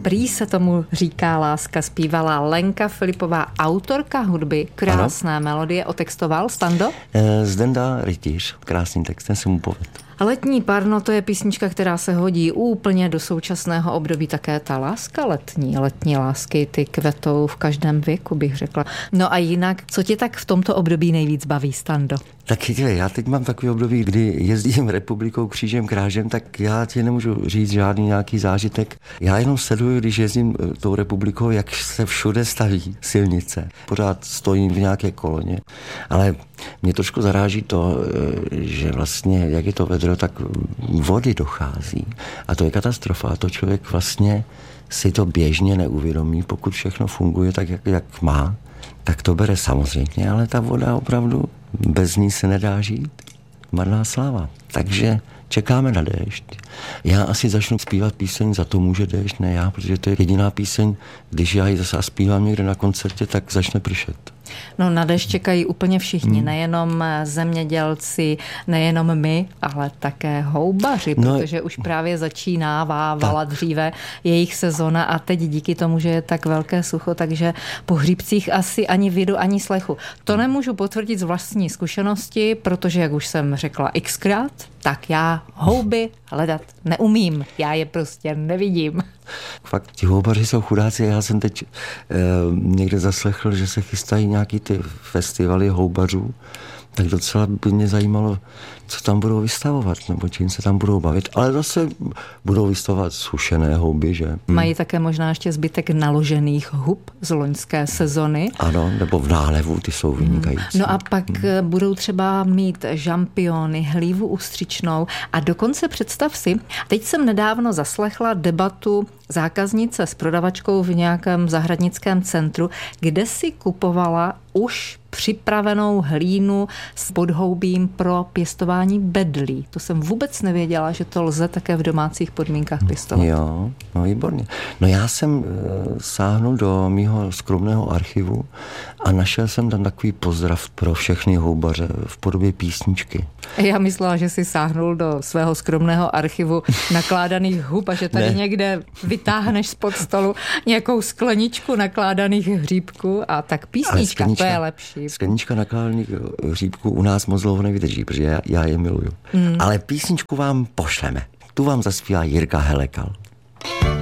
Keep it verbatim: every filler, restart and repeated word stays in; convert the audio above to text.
Prý se tomu říká láska, zpívala Lenka Filipová, autorka hudby, krásná ano. melodie, otextoval Stando? E, Zdenda Rytíř, krásný text, ten se mu povedl. Letní parno, to je písnička, která se hodí úplně do současného období, také ta láska letní, letní lásky, ty kvetou v každém věku, bych řekla. No a jinak, co tě tak v tomto období nejvíc baví, Stando? Tak já teď mám takový období, kdy jezdím republikou křížem krážem, tak já ti nemůžu říct žádný nějaký zážitek. Já jenom sleduju, když jezdím tou republikou, jak se všude staví silnice. Pořád stojím v nějaké koloně, ale mě trošku zaráží to, že vlastně, jak je to vedro, tak vody dochází. A to je katastrofa. A to člověk vlastně si to běžně neuvědomí, pokud všechno funguje tak, jak, jak má, tak to bere samozřejmě, ale ta voda opravdu, bez ní se nedá žít. Marná sláva. Takže čekáme na déšť. Já asi začnu zpívat píseň Za to může déšť, ne já, protože to je jediná píseň, když já ji zase zpívám někde na koncertě, tak začne pršet. No na déšť čekají úplně všichni, hmm. nejenom zemědělci, nejenom my, ale také houbaři, no, protože už právě začínávala dříve jejich sezona a teď díky tomu, že je tak velké sucho, takže po hříbcích asi ani vidu, ani slechu. To nemůžu potvrdit z vlastní zkušenosti, protože, jak už jsem řekla xkrát, tak já houby hledat neumím. Já je prostě nevidím. Fakt, ti houbaři jsou chudáci. Já jsem teď e, někde zaslechl, že se chystají nějaký ty festivaly houbařů, tak docela by mě zajímalo, co tam budou vystavovat, nebo čím se tam budou bavit. Ale zase budou vystavovat sušené houby, že? Hm. Mají také možná ještě zbytek naložených hub z loňské sezony. Ano, nebo v nálevu, ty jsou vynikající. No a pak hm. budou třeba mít žampiony, hlívu ústřičnou a dokonce představ si, teď jsem nedávno zaslechla debatu zákaznice s prodavačkou v nějakém zahradnickém centru, kde si kupovala už připravenou hlínu s podhoubím pro pěstování bedlí. To jsem vůbec nevěděla, že to lze také v domácích podmínkách pěstovat. Jo, no výborně. No já jsem e, sáhnul do mýho skromného archivu a našel jsem tam takový pozdrav pro všechny houbaře v podobě písničky. Já myslela, že si sáhnul do svého skromného archivu nakládaných hub a že tady ne. někde vytáhneš spod stolu nějakou skleničku nakládaných hříbků a tak písnička, to je lepší. Sklenička nakládaných hříbků u nás moc dlouho nevydrží, protože já, já je miluju. Hmm. Ale písničku vám pošleme. Tu vám zaspívá Jirka Helekal.